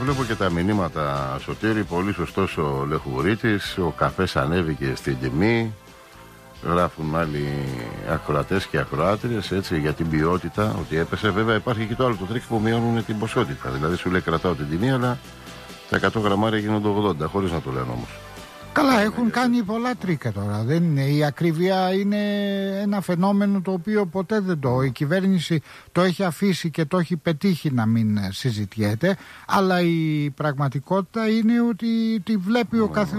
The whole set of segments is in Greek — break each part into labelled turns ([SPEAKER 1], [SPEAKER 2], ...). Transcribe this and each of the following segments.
[SPEAKER 1] βλέπω και τα μηνύματα, Σωτήρη. Πολύ σωστός ο Λεχουρίτης. Ο καφές ανέβηκε στην τιμή. Γράφουν άλλοι ακροατές και ακροάτριες, έτσι, για την ποιότητα, ότι έπεσε. Βέβαια υπάρχει και το άλλο το τρίκ που μειώνουν την ποσότητα. Δηλαδή σου λέει κρατάω την τιμή, αλλά τα 100 γραμμάρια γίνονται 80, χωρίς να το λένε όμως.
[SPEAKER 2] Καλά, έχουν κάνει πολλά τρίκα τώρα. Δεν είναι. Η ακρίβεια είναι ένα φαινόμενο το οποίο ποτέ δεν η κυβέρνηση το έχει αφήσει και το έχει πετύχει να μην συζητιέται. Αλλά η πραγματικότητα είναι ότι τη βλέπει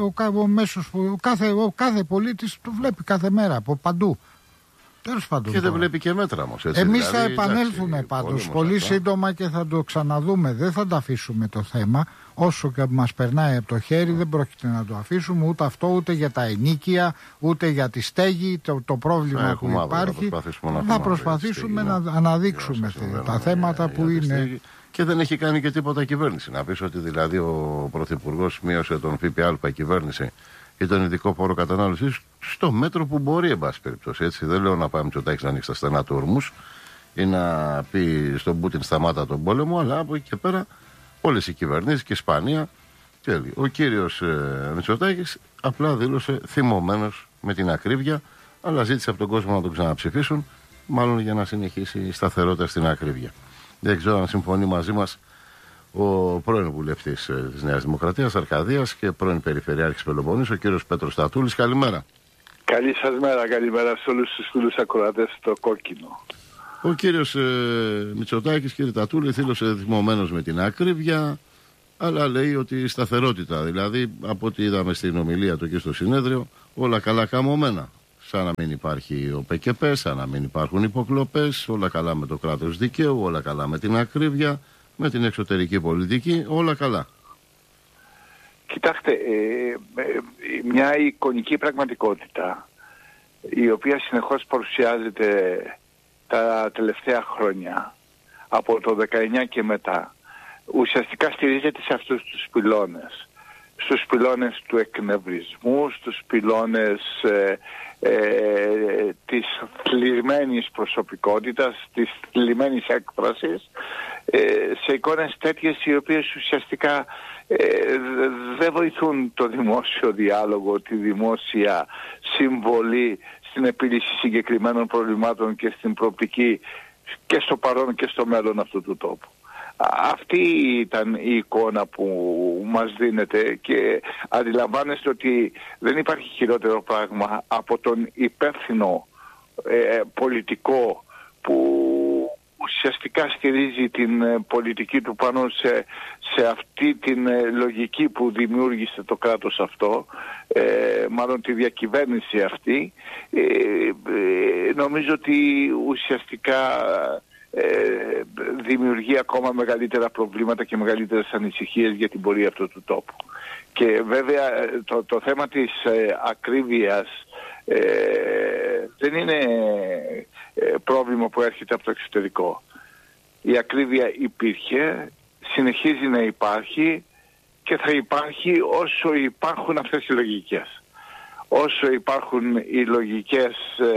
[SPEAKER 2] ο κάθε πολίτης, το βλέπει κάθε μέρα από παντού.
[SPEAKER 1] Και δεν βλέπει και μέτρα όμως.
[SPEAKER 2] Εμείς θα επανέλθουμε πάντως πολύ σύντομα και θα το ξαναδούμε. Δεν θα το αφήσουμε το θέμα. Όσο και μας περνάει από το χέρι, δεν πρόκειται να το αφήσουμε ούτε αυτό, ούτε για τα ενοίκια, ούτε για τη στέγη, το πρόβλημα που υπάρχει. Θα προσπαθήσουμε να αναδείξουμε τα θέματα που είναι.
[SPEAKER 1] Και δεν έχει κάνει και τίποτα η κυβέρνηση. Να πεις ότι δηλαδή ο Πρωθυπουργός μείωσε τον ΦΠΑ, η κυβέρνηση, και τον ειδικό φόρο κατανάλωσης στο μέτρο που μπορεί, εν πάση περιπτώσει. Έτσι. Δεν λέω να πάμε Μητσοτάκης να ανοίξει τα στενά του ορμούς ή να πει στον Πούτιν σταμάτα τον πόλεμο, αλλά από εκεί και πέρα όλες οι κυβερνήσεις και η Ισπανία. Ο κύριος Μητσοτάκης απλά δήλωσε θυμωμένος με την ακρίβεια, αλλά ζήτησε από τον κόσμο να τον ξαναψηφίσουν, μάλλον για να συνεχίσει η σταθερότητα στην ακρίβεια. Δεν ξέρω αν συμφωνεί μαζί μας ο πρώην βουλευτής της Νέας Δημοκρατίας Αρκαδίας και πρώην Περιφερειάρχης Πελοποννήσου, ο κύριος Πέτρος Τατούλης. Καλημέρα.
[SPEAKER 3] Καλή σας μέρα, καλημέρα σε όλους τους φίλους ακροατές στο κόκκινο.
[SPEAKER 1] Ο κύριος Μητσοτάκης, κύριε Τατούλη, θύλωσε θυμωμένος με την ακρίβεια, αλλά λέει ότι η σταθερότητα, δηλαδή από ό,τι είδαμε στην ομιλία του και στο συνέδριο, όλα καλά καμωμένα. Σαν να μην υπάρχει ο ΠΚΠ, σαν να μην υπάρχουν υποκλοπές, όλα καλά με το κράτος δικαίου, όλα καλά με την ακρίβεια, με την εξωτερική πολιτική, όλα καλά.
[SPEAKER 3] Κοιτάξτε, μια εικονική πραγματικότητα η οποία συνεχώς παρουσιάζεται τα τελευταία χρόνια από το 19 και μετά ουσιαστικά στηρίζεται σε αυτούς τους πυλώνες. Στους πυλώνες του εκνευρισμού, στους πυλώνες της θλιμμένης προσωπικότητας, της θλιμμένης έκφρασης, σε εικόνες τέτοιες οι οποίες ουσιαστικά δεν βοηθούν το δημόσιο διάλογο, τη δημόσια συμβολή στην επίλυση συγκεκριμένων προβλημάτων και στην προοπτική και στο παρόν και στο μέλλον αυτού του τόπου. Αυτή ήταν η εικόνα που μας δίνεται και αντιλαμβάνεστε ότι δεν υπάρχει χειρότερο πράγμα από τον υπεύθυνο πολιτικό που ουσιαστικά στηρίζει την πολιτική του πάνω σε αυτή την λογική που δημιούργησε το κράτος αυτό, μάλλον τη διακυβέρνηση αυτή. Νομίζω ότι ουσιαστικά δημιουργεί ακόμα μεγαλύτερα προβλήματα και μεγαλύτερες ανησυχίες για την πορεία αυτού του τόπου. Και βέβαια το θέμα της ακρίβειας δεν είναι πρόβλημα που έρχεται από το εξωτερικό. Η ακρίβεια υπήρχε, συνεχίζει να υπάρχει και θα υπάρχει όσο υπάρχουν αυτές οι λογικές. Όσο υπάρχουν οι λογικές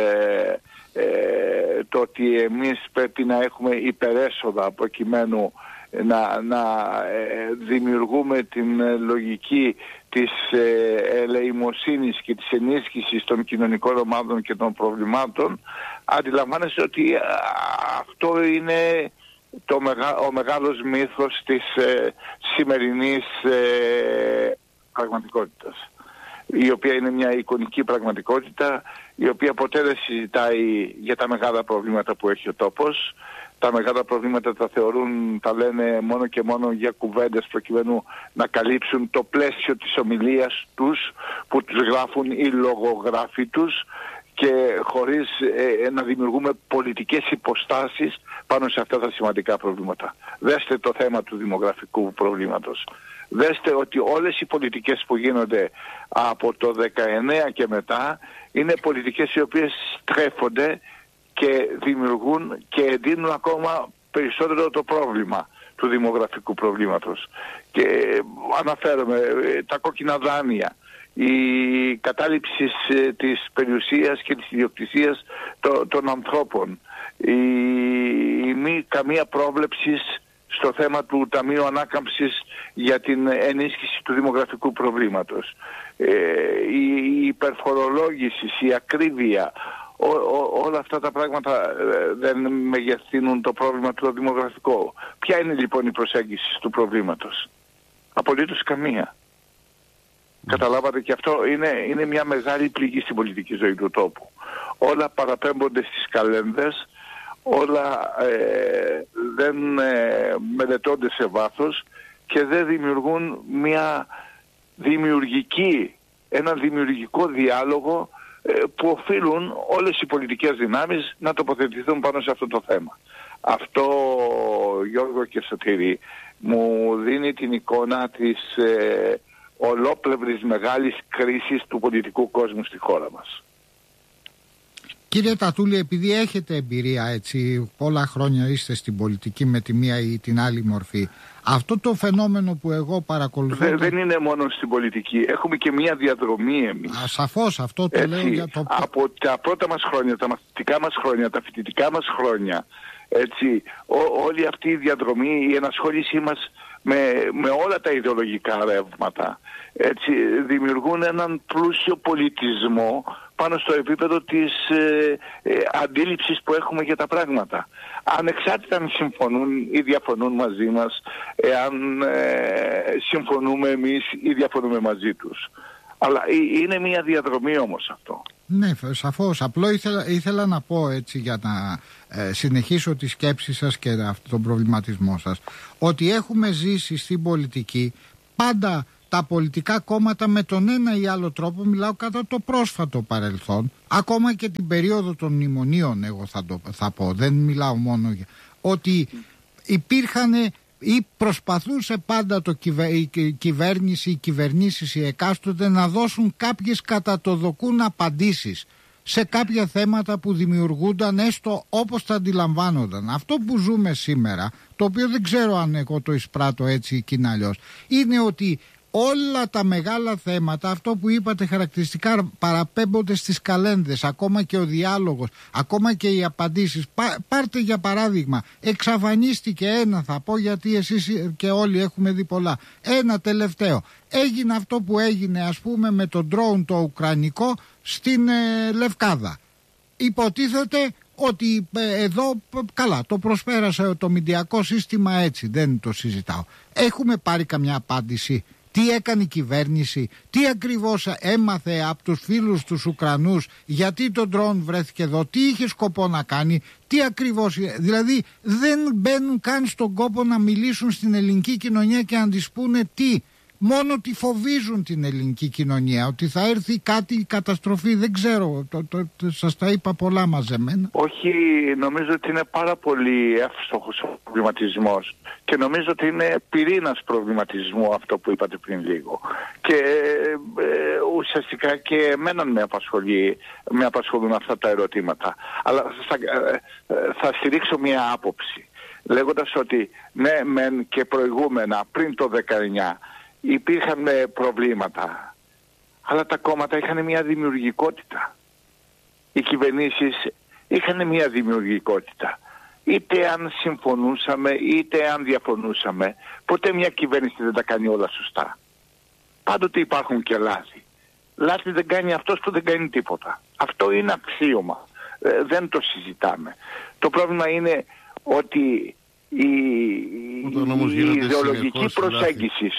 [SPEAKER 3] το ότι εμείς πρέπει να έχουμε υπερέσοδα προκειμένου να δημιουργούμε την λογική της ελεημοσύνης και της ενίσχυσης των κοινωνικών ομάδων και των προβλημάτων, αντιλαμβάνεστε ότι αυτό είναι ο μεγάλος μύθος της σημερινής πραγματικότητας, η οποία είναι μια εικονική πραγματικότητα, η οποία ποτέ δεν συζητάει για τα μεγάλα προβλήματα που έχει ο τόπος. Τα μεγάλα προβλήματα τα λένε μόνο και μόνο για κουβέντες προκειμένου να καλύψουν το πλαίσιο της ομιλίας τους που τους γράφουν οι λογογράφοι τους και χωρίς να δημιουργούμε πολιτικές υποστάσεις πάνω σε αυτά τα σημαντικά προβλήματα. Δέστε το θέμα του δημογραφικού προβλήματος. Δέστε ότι όλες οι πολιτικές που γίνονται από το 19 και μετά είναι πολιτικές οι οποίες στρέφονται και δημιουργούν και εντείνουν ακόμα περισσότερο το πρόβλημα του δημογραφικού προβλήματος. Και αναφέρομαι τα κόκκινα δάνεια, η κατάληψη της περιουσίας και της ιδιοκτησίας των ανθρώπων, η μη καμία πρόβλεψη στο θέμα του Ταμείου Ανάκαμψης για την ενίσχυση του δημογραφικού προβλήματος. Η υπερφορολόγηση, η ακρίβεια, όλα αυτά τα πράγματα δεν μεγεθύνουν το πρόβλημα του δημογραφικού. Ποια είναι λοιπόν η προσέγγιση του προβλήματος? Απολύτως καμία. Καταλάβατε, και αυτό είναι μια μεγάλη πληγή στην πολιτική ζωή του τόπου. Όλα παραπέμπονται στις καλένδες, όλα δεν μελετώνται σε βάθος και δεν δημιουργούν ένα δημιουργικό διάλογο που οφείλουν όλες οι πολιτικές δυνάμεις να τοποθετηθούν πάνω σε αυτό το θέμα. Αυτό, Γιώργο και Σωτήρη, μου δίνει την εικόνα της ολόπλευρης μεγάλης κρίσης του πολιτικού κόσμου στη χώρα μας.
[SPEAKER 2] Κύριε Τατούλη, επειδή έχετε εμπειρία, έτσι, πολλά χρόνια είστε στην πολιτική με τη μία ή την άλλη μορφή, αυτό το φαινόμενο που εγώ παρακολουθώ... Δεν
[SPEAKER 3] είναι μόνο στην πολιτική, έχουμε και μία διαδρομή εμείς.
[SPEAKER 2] Σαφώς, αυτό το λέω για το...
[SPEAKER 3] Από τα πρώτα μας χρόνια, τα μαθητικά μας χρόνια, τα φοιτητικά μας χρόνια, έτσι, όλη αυτή η διαδρομή, η ενασχόλησή μας με όλα τα ιδεολογικά ρεύματα, έτσι, δημιουργούν έναν πλούσιο πολιτισμό πάνω στο επίπεδο της αντίληψης που έχουμε για τα πράγματα. Ανεξάρτητα αν συμφωνούν ή διαφωνούν μαζί μας, εάν συμφωνούμε εμείς ή διαφωνούμε μαζί τους. Αλλά είναι μια διαδρομή όμως αυτό.
[SPEAKER 2] Ναι, σαφώς. Απλό ήθελα να πω, έτσι, για να συνεχίσω τη σκέψη σας και αυτόν τον προβληματισμό σας, ότι έχουμε ζήσει στην πολιτική πάντα τα πολιτικά κόμματα με τον ένα ή άλλο τρόπο, μιλάω κατά το πρόσφατο παρελθόν, ακόμα και την περίοδο των μνημονίων, εγώ θα πω, δεν μιλάω μόνο για... ότι υπήρχαν ή προσπαθούσε πάντα η κυβέρνηση, οι κυβερνήσεις, οι εκάστοτε να δώσουν κάποιες κατά το δοκούν απαντήσεις σε κάποια θέματα που δημιουργούνταν, έστω όπως τα αντιλαμβάνονταν. Αυτό που ζούμε σήμερα, το οποίο δεν ξέρω αν εγώ το εισπράττω έτσι ή αλλιώς, είναι ότι όλα τα μεγάλα θέματα, αυτό που είπατε χαρακτηριστικά, παραπέμπονται στις καλένδες, ακόμα και ο διάλογος, ακόμα και οι απαντήσεις. Πάρτε για παράδειγμα, εξαφανίστηκε ένα, θα πω γιατί εσείς και όλοι έχουμε δει πολλά, ένα τελευταίο. Έγινε αυτό που έγινε, ας πούμε, με το drone το ουκρανικό στην Λευκάδα. Υποτίθεται ότι εδώ καλά το προσπέρασε το μηντιακό σύστημα, έτσι, δεν το συζητάω. Έχουμε πάρει καμιά απάντηση? Τι έκανε η κυβέρνηση, τι ακριβώς έμαθε από τους φίλους τους Ουκρανούς, γιατί το ντρόουν βρέθηκε εδώ, τι είχε σκοπό να κάνει, τι ακριβώς, δηλαδή δεν μπαίνουν καν στον κόπο να μιλήσουν στην ελληνική κοινωνία και να της πούνε τι. Μόνο ότι φοβίζουν την ελληνική κοινωνία, ότι θα έρθει κάτι, η καταστροφή, δεν ξέρω, σας τα είπα πολλά μαζεμένα.
[SPEAKER 3] Όχι, νομίζω ότι είναι πάρα πολύ εύστοχος ο προβληματισμός και νομίζω ότι είναι πυρήνας προβληματισμού αυτό που είπατε πριν λίγο. Και ουσιαστικά και εμένα με απασχολούν αυτά τα ερωτήματα. Αλλά θα στηρίξω μια άποψη, λέγοντας ότι ναι, μεν και προηγούμενα, πριν το 19, υπήρχαν προβλήματα, αλλά τα κόμματα είχαν μια δημιουργικότητα. Οι κυβερνήσεις είχαν μια δημιουργικότητα. Είτε αν συμφωνούσαμε, είτε αν διαφωνούσαμε, ποτέ μια κυβέρνηση δεν τα κάνει όλα σωστά. Πάντοτε υπάρχουν και λάθη. Λάθη δεν κάνει αυτός που δεν κάνει τίποτα. Αυτό είναι αξίωμα. Δεν το συζητάμε. Το πρόβλημα είναι ότι η ιδεολογική προσέγγιση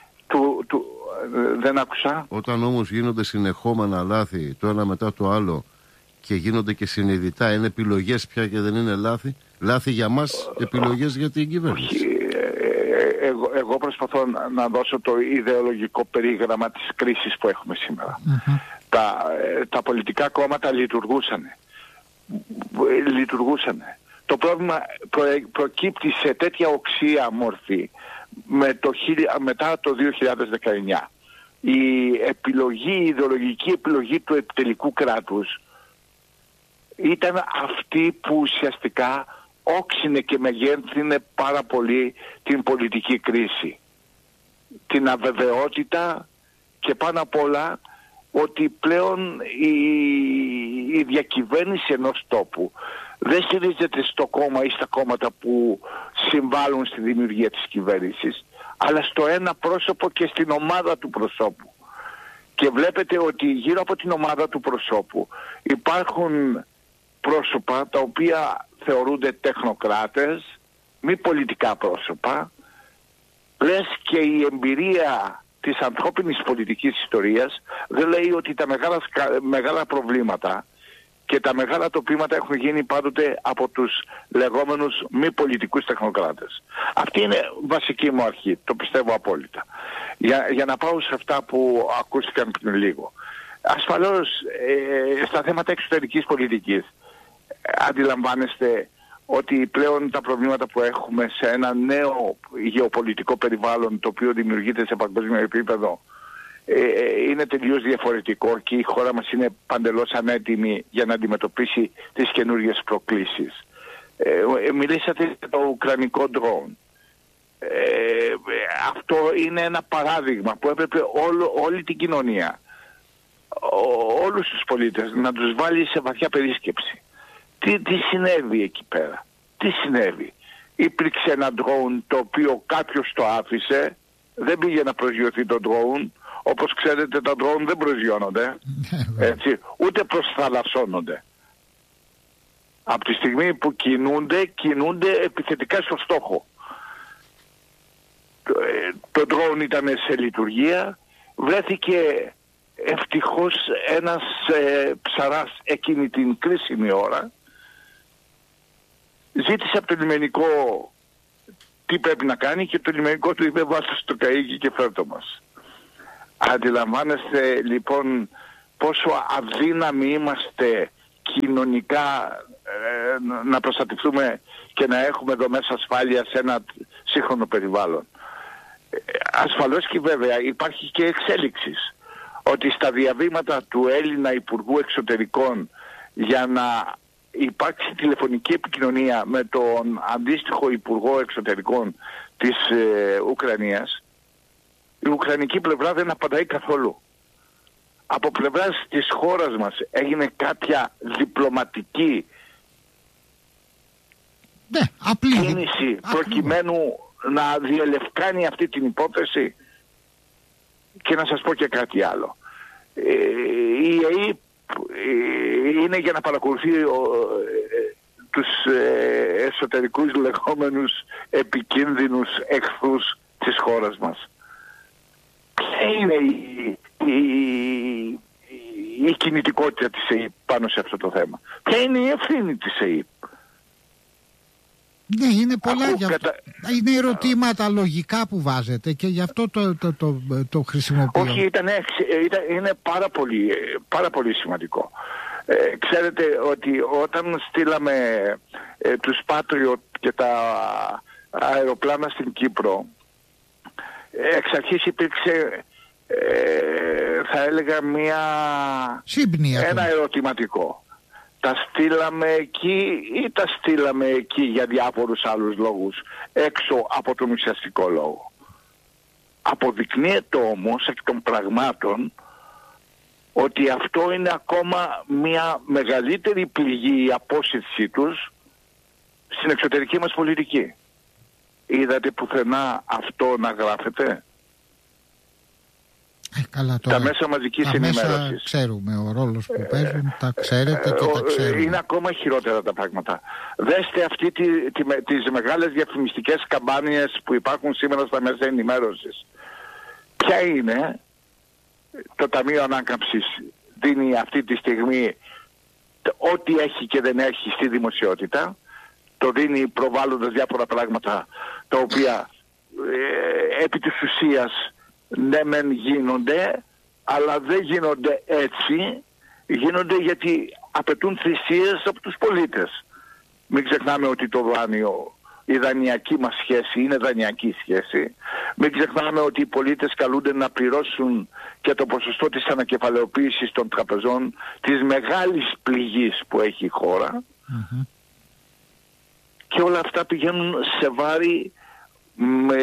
[SPEAKER 3] δεν άκουσα.
[SPEAKER 1] Όταν όμως γίνονται συνεχόμενα λάθη το ένα μετά το άλλο και γίνονται και συνειδητά, είναι επιλογές πια και δεν είναι λάθη. Λάθη για μας, επιλογές για την κυβέρνηση.
[SPEAKER 3] Εγώ προσπαθώ να δώσω το ιδεολογικό περίγραμμα της κρίσης που έχουμε σήμερα. Τα πολιτικά κόμματα λειτουργούσαν. Το πρόβλημα προκύπτει σε τέτοια οξία μορφή μετά το 2019. Η ιδεολογική επιλογή του επιτελικού κράτους ήταν αυτή που ουσιαστικά όξινε και μεγένθυνε πάρα πολύ την πολιτική κρίση. Την αβεβαιότητα και πάνω απ' όλα ότι πλέον η διακυβέρνηση ενός τόπου δεν στηρίζεται στο κόμμα ή στα κόμματα που συμβάλλουν στη δημιουργία της κυβέρνησης, αλλά στο ένα πρόσωπο και στην ομάδα του προσώπου. Και βλέπετε ότι γύρω από την ομάδα του προσώπου υπάρχουν πρόσωπα τα οποία θεωρούνται τεχνοκράτες, μη πολιτικά πρόσωπα, λες και η εμπειρία της ανθρώπινης πολιτικής ιστορίας δεν λέει ότι τα μεγάλα προβλήματα και τα μεγάλα τοπήματα έχουν γίνει πάντοτε από τους λεγόμενους μη πολιτικούς τεχνοκράτες. Αυτή είναι βασική μου αρχή, το πιστεύω απόλυτα. Για να πάω σε αυτά που ακούστηκαν πριν λίγο. Ασφαλώς στα θέματα εξωτερικής πολιτικής αντιλαμβάνεστε ότι πλέον τα προβλήματα που έχουμε σε ένα νέο γεωπολιτικό περιβάλλον το οποίο δημιουργείται σε παγκόσμιο επίπεδο είναι τελείως διαφορετικό και η χώρα μας είναι παντελώς ανέτοιμη για να αντιμετωπίσει τις καινούργιες προκλήσεις. Μιλήσατε για το ουκρανικό ντρόουν. Αυτό είναι ένα παράδειγμα που έπρεπε όλη την κοινωνία, όλους τους πολίτες να τους βάλει σε βαθιά περίσκεψη. Τι συνέβη εκεί πέρα, τι συνέβη? Υπήρξε ένα ντρόουν το οποίο κάποιος το άφησε, δεν πήγε να προσγειωθεί το ντρόουν. Όπως ξέρετε τα ντρόουν δεν προσγειώνονται, έτσι, ούτε προσθαλασσώνονται. Από τη στιγμή που κινούνται επιθετικά στο στόχο. Το ντρόουν ήταν σε λειτουργία, βρέθηκε ευτυχώς ένας ψαράς εκείνη την κρίσιμη ώρα, ζήτησε από το λιμενικό τι πρέπει να κάνει και το λιμενικό του είπε βάστε στο καΐκι και φέρτο μας. Αντιλαμβάνεστε λοιπόν πόσο αδύναμοι είμαστε κοινωνικά να προστατευτούμε και να έχουμε δομές ασφάλειας σε ένα σύγχρονο περιβάλλον. Ασφαλώς και βέβαια υπάρχει και εξέλιξης ότι στα διαβήματα του Έλληνα Υπουργού Εξωτερικών για να υπάρξει τηλεφωνική επικοινωνία με τον αντίστοιχο Υπουργό Εξωτερικών της Ουκρανίας, η Ουκρανική πλευρά δεν απαντάει καθόλου. Από πλευράς της χώρας μας έγινε κάποια διπλωματική κίνηση προκειμένου να διελευκάνει αυτή την υπόθεση? Και να σας πω και κάτι άλλο. Η ΕΕ είναι για να παρακολουθεί τους εσωτερικούς λεγόμενους επικίνδυνους εχθρούς της χώρας μας. Ποια είναι η κινητικότητα της ΕΕ πάνω σε αυτό το θέμα? Ποια είναι η ευθύνη της ΕΕ?
[SPEAKER 2] Ναι, είναι πολλά είναι ερωτήματα λογικά που βάζετε και γι' αυτό το χρησιμοποιώ.
[SPEAKER 3] Όχι, είναι πάρα πολύ σημαντικό. Ξέρετε ότι όταν στείλαμε τους Patriot και τα αεροπλάνα στην Κύπρο, εξ αρχής υπήρξε θα έλεγα ένα ερωτηματικό. Τα στείλαμε εκεί ή τα στείλαμε εκεί για διάφορους άλλους λόγους, έξω από τον ουσιαστικό λόγο? Αποδεικνύεται όμως εκ των πραγμάτων ότι αυτό είναι ακόμα μια μεγαλύτερη πληγή, η απόσυρσή τους στην εξωτερική μας πολιτική. Είδατε πουθενά αυτό να γράφεται?
[SPEAKER 2] Καλά, τώρα,
[SPEAKER 3] τα μέσα μαζικής ενημέρωσης.
[SPEAKER 2] Μέσα ξέρουμε ο ρόλος που παίζουν, τα ξέρετε και τα ξέρουμε.
[SPEAKER 3] Είναι ακόμα χειρότερα τα πράγματα. Δέστε τις μεγάλες διαφημιστικές καμπάνιες που υπάρχουν σήμερα στα μέσα ενημέρωσης. Ποια είναι? Το Ταμείο Ανάκαμψης δίνει αυτή τη στιγμή ό,τι έχει και δεν έχει στη δημοσιότητα. Το δίνει προβάλλοντας διάφορα πράγματα τα οποία επί της ουσίας ναι μεν γίνονται, αλλά δεν γίνονται έτσι. Γίνονται γιατί απαιτούν θυσίες από τους πολίτες. Μην ξεχνάμε ότι το δάνειο, η δανειακή μας σχέση είναι δανειακή σχέση. Μην ξεχνάμε ότι οι πολίτες καλούνται να πληρώσουν και το ποσοστό της ανακεφαλαιοποίησης των τραπεζών, της μεγάλης πληγής που έχει η χώρα. Mm-hmm. Και όλα αυτά πηγαίνουν σε βάρη με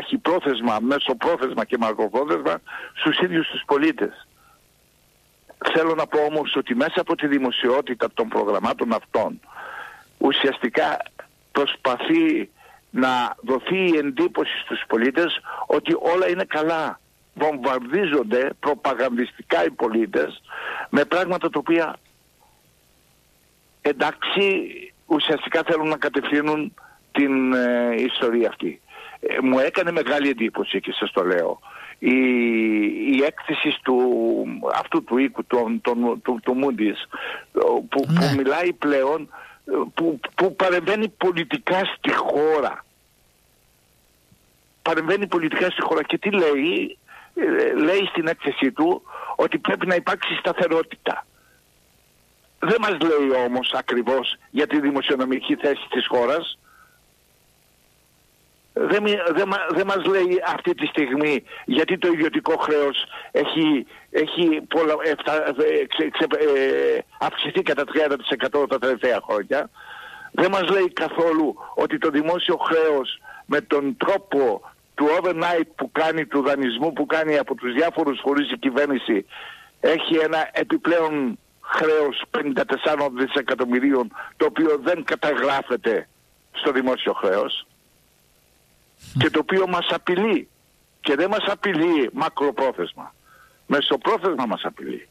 [SPEAKER 3] βραχυπρόθεσμα, μεσοπρόθεσμα και μακροπρόθεσμα στους ίδιους τους πολίτες. Θέλω να πω όμως ότι μέσα από τη δημοσιότητα των προγραμμάτων αυτών ουσιαστικά προσπαθεί να δοθεί η εντύπωση στους πολίτες ότι όλα είναι καλά. Βομβαρδίζονται προπαγανδιστικά οι πολίτες με πράγματα τα οποία εντάξει ουσιαστικά θέλουν να κατευθύνουν την ιστορία αυτή. Μου έκανε μεγάλη εντύπωση και σας το λέω η έκθεση αυτού του οίκου του Moody's που μιλάει πλέον που παρεμβαίνει πολιτικά στη χώρα. Παρεμβαίνει πολιτικά στη χώρα και τι λέει? Λέει στην έκθεσή του ότι πρέπει να υπάρξει σταθερότητα. Δεν μας λέει όμως ακριβώς για τη δημοσιονομική θέση της χώρας. Δεν μας λέει αυτή τη στιγμή γιατί το ιδιωτικό χρέος έχει αυξηθεί κατά 30% τα τελευταία χρόνια. Δεν μας λέει καθόλου ότι το δημόσιο χρέος με τον τρόπο του overnight που κάνει, του δανεισμού που κάνει από τους διάφορους φορείς η κυβέρνηση, έχει ένα επιπλέον χρέος 54 δισεκατομμυρίων το οποίο δεν καταγράφεται στο δημόσιο χρέος και το οποίο μας απειλεί και δεν μας απειλεί μακροπρόθεσμα, μεσοπρόθεσμα μας απειλεί.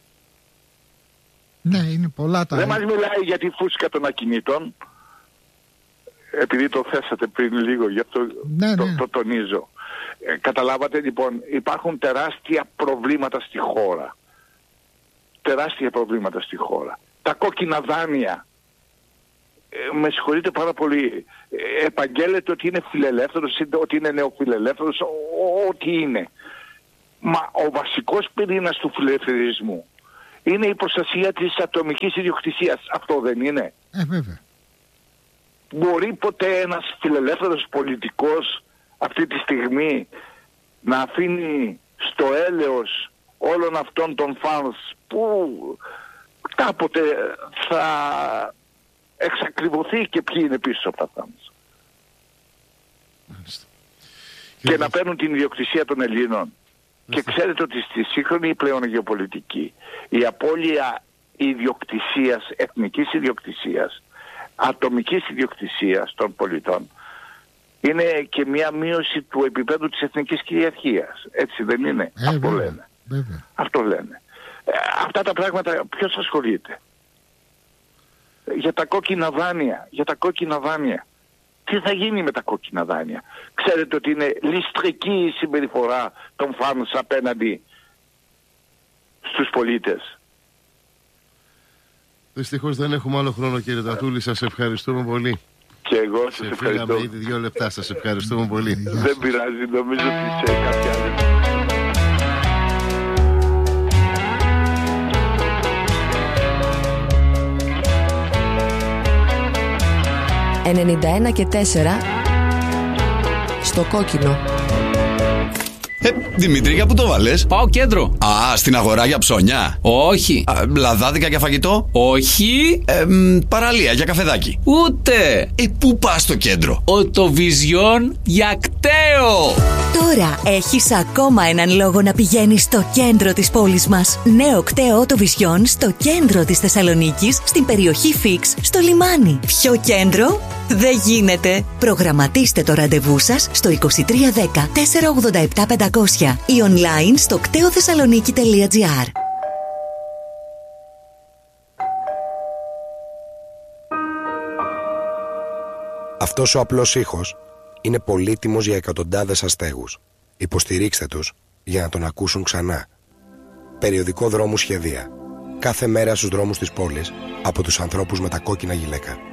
[SPEAKER 2] Ναι, είναι πολλά τα...
[SPEAKER 3] Δεν μας μιλάει για τη φούσκα των ακινήτων, επειδή το θέσατε πριν λίγο, γι' αυτό το τονίζω. Καταλάβατε λοιπόν, υπάρχουν τεράστια προβλήματα στη χώρα. Τεράστια προβλήματα στη χώρα. Τα κόκκινα δάνεια, με συγχωρείτε πάρα πολύ, επαγγέλλεται ότι είναι φιλελεύθερος, ότι είναι νεοφιλελεύθερος, ό,τι είναι. Μα ο βασικός πυρήνας του φιλελευθερισμού είναι η προστασία της ατομικής ιδιοκτησίας. Αυτό δεν είναι?
[SPEAKER 2] Βέβαια.
[SPEAKER 3] Μπορεί ποτέ ένας φιλελεύθερος πολιτικός αυτή τη στιγμή να αφήνει στο έλεος όλων αυτών των φανς που κάποτε θα εξακριβωθεί και ποιοι είναι πίσω από τα φανς και να παίρνουν την ιδιοκτησία των Ελλήνων? Και ξέρετε ότι στη σύγχρονη πλέον γεωπολιτική η απώλεια ιδιοκτησίας, εθνικής ιδιοκτησίας, ατομικής ιδιοκτησίας των πολιτών είναι και μια μείωση του επίπεδου της εθνικής κυριαρχίας. Έτσι δεν είναι? Αυτό λένε. Αυτό λένε. Αυτά τα πράγματα ποιος ασχολείται? Για τα κόκκινα δάνεια. Τι θα γίνει με τα κόκκινα δάνεια? Ξέρετε ότι είναι ληστρική η συμπεριφορά των φάνους απέναντι στους πολίτες.
[SPEAKER 1] Δυστυχώς δεν έχουμε άλλο χρόνο, κύριε Τατούλη. Σας ευχαριστούμε πολύ.
[SPEAKER 3] Και εγώ σας ευχαριστώ.
[SPEAKER 1] Φύγαμε ήδη 2 λεπτά. Σας ευχαριστούμε πολύ.
[SPEAKER 3] Δεν πειράζει, νομίζω ότι σε κάποια άλλη.
[SPEAKER 4] 91 και 4 στο κόκκινο.
[SPEAKER 5] Δημήτρη, για πού το βάλες?
[SPEAKER 6] Πάω κέντρο.
[SPEAKER 5] Α, στην αγορά για ψώνια?
[SPEAKER 6] Όχι.
[SPEAKER 5] Λαδάδικα για φαγητό?
[SPEAKER 6] Όχι.
[SPEAKER 5] Παραλία για καφεδάκι?
[SPEAKER 6] Ούτε.
[SPEAKER 5] Πού πας στο κέντρο?
[SPEAKER 6] Οτοβιζιόν για κταίο.
[SPEAKER 7] Τώρα έχεις ακόμα έναν λόγο να πηγαίνεις στο κέντρο της πόλης μας. Νέο κταίο Οτοβιζιόν στο κέντρο της Θεσσαλονίκης, στην περιοχή Φίξ, στο λιμάνι. Πιο κέντρο δεν γίνεται. Προγραμματίστε το ραντεβού σας στο 2310 487 500 ή online στο κτεοθεσσαλονίκη.gr.
[SPEAKER 8] Αυτός ο απλός ήχος είναι πολύτιμος για εκατοντάδες αστέγους. Υποστηρίξτε τους για να τον ακούσουν ξανά. Περιοδικό Δρόμου Σχεδία. Κάθε μέρα στους δρόμους της πόλης από τους ανθρώπους με τα κόκκινα γυλαίκα.